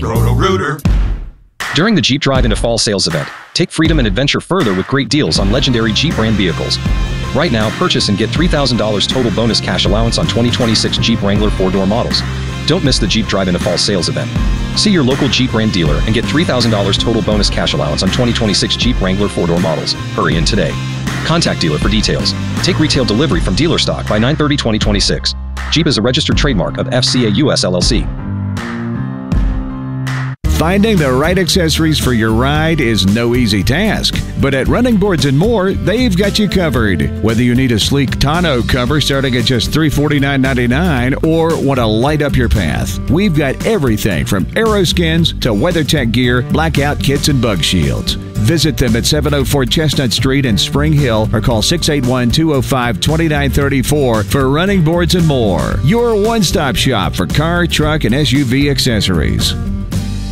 Roto-Rooter. During the Jeep Drive into Fall sales event, take freedom and adventure further with great deals on legendary Jeep brand vehicles. Right now, purchase and get $3,000 total bonus cash allowance on 2026 Jeep Wrangler 4-door models. Don't miss the Jeep Drive into Fall sales event. See your local Jeep brand dealer and get $3,000 total bonus cash allowance on 2026 Jeep Wrangler 4-door models. Hurry in today. Contact dealer for details. Take retail delivery from dealer stock by 9/30/2026. Jeep is a registered trademark of FCA US LLC. Finding the right accessories for your ride is no easy task, but at Running Boards and More, they've got you covered. Whether you need a sleek tonneau cover starting at just $349.99 or want to light up your path, we've got everything from Aeroskins to WeatherTech gear, blackout kits, and bug shields. Visit them at 704 Chestnut Street in Spring Hill or call 681-205-2934 for Running Boards and More, your one-stop shop for car, truck, and SUV accessories.